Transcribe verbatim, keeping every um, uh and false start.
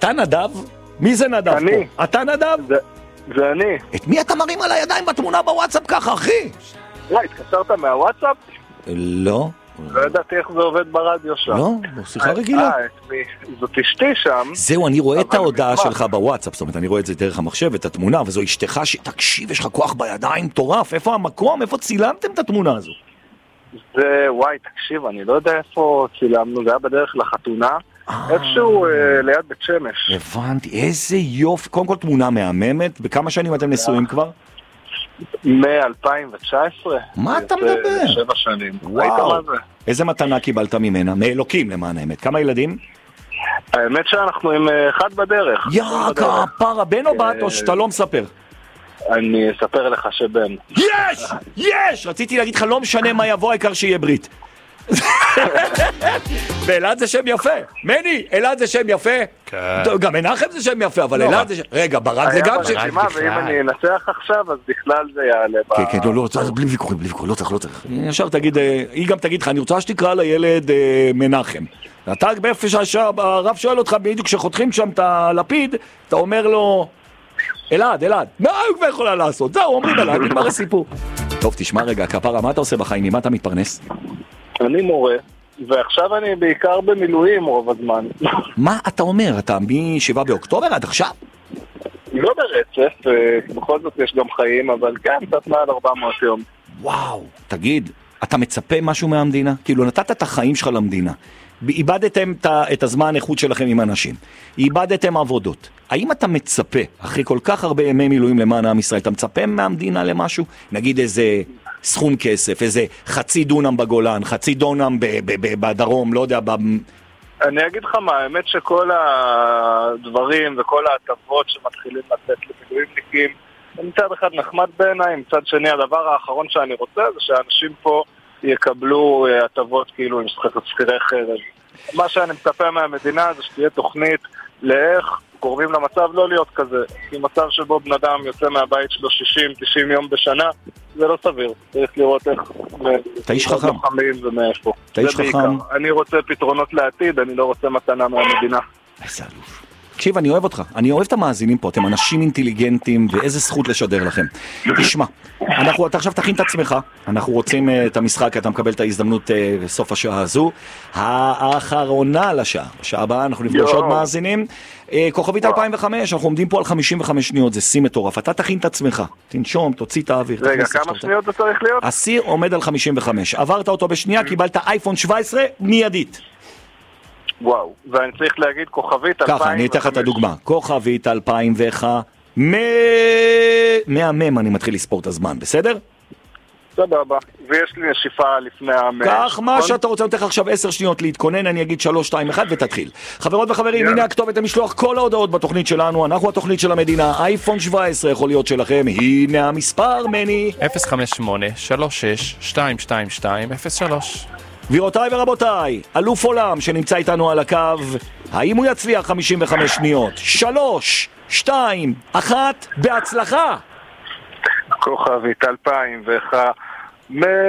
אתה נדב? מי זה נדב אני. פה? אתה נדב? זה, זה אני. את מי אתה מרים על הידיים בתמונה בוואטסאפ ככה, אחי? לא, התקשרת מהוואטסאפ? לא. לא ידעתי איך זה עובד ברדיו שם. לא, שיחה רגילה. אה, את מי? זאת אשתי שם. זהו, אני רואה את אבל ההודעה מזמן. שלך בוואטסאפ, זאת אומרת, אני רואה את זה דרך המחשב, את התמונה, וזו אשתך ש... תקשיב, יש לך כוח בידיים, מטורף, איפה המקום? איפה צילמתם את התמונה הזו? זה, וואי, תקשיב, אני לא יודע איפה צילמנו, זה היה בדרך לחתונה, אה. איפשהו אה, ליד בית שמש. הבנתי, איזה יופי. קודם כל תמונה מהממת, בכמה שנים אתם נשואים כבר? מ-אלפיים תשע עשרה. מה אתה מדבר? שבע שנים. וואו. ראית מה זה? איזה מתנה קיבלת ממנה? מאלוקים למען האמת. כמה ילדים? האמת שאנחנו עם אה, אחד בדרך. יא, בדרך. כפרה, בן או בת או שאתה לא מספר? אני אספר לך שבן. יש! יש! רציתי להגיד לך, לא משנה מה יבוא, העיקר שיהיה ברית. ואלעד זה שם יפה. מני, אלעד זה שם יפה. גם מנחם זה שם יפה, אבל אלעד זה שם... רגע, ברק זה גם שם. היה ברשימה, ואם אני אנצח עכשיו, אז בכלל זה יעלה. כן, כן, לא, לא, בלי ויכוחים, בלי ויכוחים, לא צריך, לא צריך. ישר תגיד, היא גם תגיד לך, אני רוצה שתקרא לילד מנחם. אתה באיפה שהרב שואל אותך, בדיוק כשחותכים שם את הלפיד, אתה אומר לו, אלעד, אלעד, מה הוא כבר יכולה לעשות? זהו, אומרים אלעד, נגמר הסיפור. טוב, תשמע רגע, כפרה, מה אתה עושה בחיים? ממה אתה מתפרנס? אני מורה, ועכשיו אני בעיקר במילואים רוב הזמן. מה אתה אומר? אתה מ-שבעה באוקטובר עד עכשיו? לא ברצף, בכל זאת יש גם חיים, אבל כן, קצת מעל ארבע מאות יום. וואו, תגיד, אתה מצפה משהו מהמדינה? כאילו נתת את החיים שלך למדינה, איבדתם את הזמן איכות שלכם עם אנשים, איבדתם עבודות. האם אתה מצפה, אחרי כל כך הרבה ימי מילואים למען עם ישראל, אתה מצפה מהמדינה למשהו? נגיד איזה סכום כסף, איזה חצי דונם בגולן, חצי דונם בדרום, לא יודע, ב... אני אגיד לך מה, האמת שכל הדברים וכל ההטבות שמתחילים לתת למילואימניקים, מצד אחד נחמד בעיניי, מצד שני הדבר האחרון שאני רוצה זה שאנשים פה יקבלו הטבות כאילו עם שכירי חרב. מה שאני מצפה מהמדינה זה שתהיה תוכנית לאיך גורמים למצב לא להיות כזה. כי מצב שבו בן אדם יוצא מהבית שלו שישים תשעים יום בשנה, זה לא סביר. צריך לראות איך... אתה איש חכם. ומאיפה. אתה איש חכם. אני רוצה פתרונות לעתיד, אני לא רוצה מתנה מהמדינה. איזה אלוף. תקשיב, אני אוהב אותך, אני אוהב את המאזינים פה, אתם אנשים אינטליגנטים, ואיזה זכות לשדר לכם. תשמע, אנחנו, אתה עכשיו תכין את עצמך, אנחנו רוצים uh, את המשחק, אתה מקבל את ההזדמנות uh, בסוף השעה הזו, האחרונה לשעה, בשעה הבאה אנחנו נפגוש עוד מאזינים, uh, כוכבית אלפיים וחמש, אנחנו עומדים פה על חמישים וחמש שניות, זה שיא מטורף, אתה תכין את עצמך, תנשום, תוציא את האוויר. רגע, כמה שניות זה צריך להיות? הסיר עומד על חמישים וחמש, עברת אותו בשנייה, קיבלת אייפון שבע עשרה מיידית. וואו, ואני צריך להגיד כוכבית אלפיים וחמש. ככה, אני אתן לך את הדוגמה. כוכבית אלפיים וחמש. מהמם אני מתחיל לספור את הזמן, בסדר? סבבה. ויש לי נשיפה לפני המאה. כך מה שאתה רוצה, נותן לך עכשיו עשר שניות להתכונן, אני אגיד שלוש, שתיים, אחת ותתחיל. חברות וחברים, הנה הכתובת המשלוח כל ההודעות בתוכנית שלנו, אנחנו התוכנית של המדינה, אייפון שבע עשרה יכול להיות שלכם, הנה המספר, מני. אפס חמש שמונה שלוש שש שתיים שתיים שתיים אפס שלוש. גבירותיי ורבותיי, אלוף עולם שנמצא איתנו על הקו, האם הוא יצליח חמישים וחמש שניות? שלוש, שתיים, אחת, בהצלחה! כוכבית אלפיים וחמש